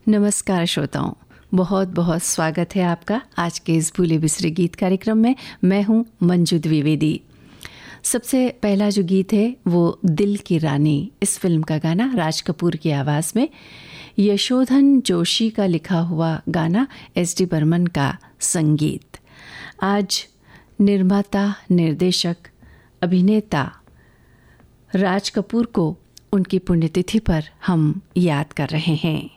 नमस्कार श्रोताओं, बहुत बहुत स्वागत है आपका आज के इस भूले बिसरे गीत कार्यक्रम में। मैं हूं मंजू द्विवेदी। सबसे पहला जो गीत है वो दिल की रानी, इस फिल्म का गाना राज कपूर की आवाज़ में, यशोधन जोशी का लिखा हुआ गाना, एस.डी. बर्मन का संगीत। आज निर्माता, निर्देशक, अभिनेता राज कपूर को उनकी पुण्यतिथि पर हम याद कर रहे हैं।